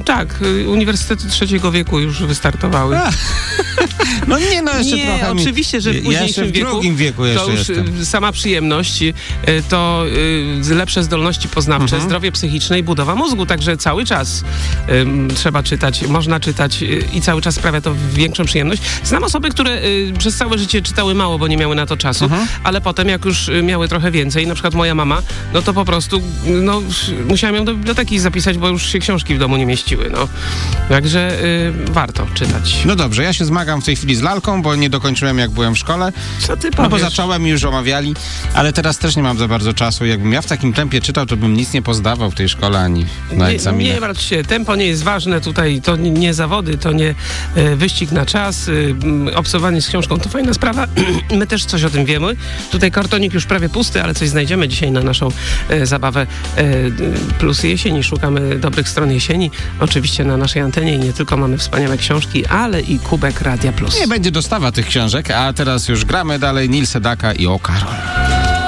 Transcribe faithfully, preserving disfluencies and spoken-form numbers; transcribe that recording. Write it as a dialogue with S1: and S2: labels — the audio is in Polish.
S1: tak, uniwersytety trzeciego wieku już wystartowały.
S2: A, no nie, no jeszcze
S1: nie,
S2: trochę.
S1: oczywiście, że w późniejszym
S2: w
S1: wieku,
S2: drugim wieku jeszcze
S1: to już
S2: jestem.
S1: sama przyjemność, to lepsze zdolności poznawcze, mhm. zdrowie psychiczne i budowa mózgu, także cały czas um, trzeba czytać, można czytać i cały czas sprawia to większą przyjemność. Znam osoby, które y, przez całe życie czytały mało, bo nie miały na to czasu, mhm. ale potem jak już miały trochę więcej, na przykład moja mama, no to po prostu no, musiałam ją do biblioteki zapisać, bo już się książki w domu nie mieściły. No. Także y, warto czytać.
S2: No dobrze, ja się zmagam w tej chwili z lalką, bo nie dokończyłem jak byłem w szkole.
S1: Co ty powiesz?
S2: No bo zacząłem i już omawiali, ale teraz też nie mam za bardzo czasu. Jakbym ja w takim tempie czytał, to bym nic nie pozdawał w tej szkole ani na egzaminach.
S1: Nie, nie martw się, tempo nie jest ważne tutaj, to nie, nie zawody, to nie e, wyścig na czas, e, obcowanie z książką to fajna sprawa. My też coś o tym wiemy. Tutaj kartonik już prawie pusty, ale coś znajdziemy dzisiaj na naszą e, zabawę e, Plusy Jesieni. Szukamy dobrych stron jesieni. Oczywiście na naszej antenie i nie tylko mamy wspaniałe książki, ale i kubek Radia Plus.
S2: Nie będzie dostawa tych książek, a teraz już gramy dalej. Nil Sedaka i O Karol.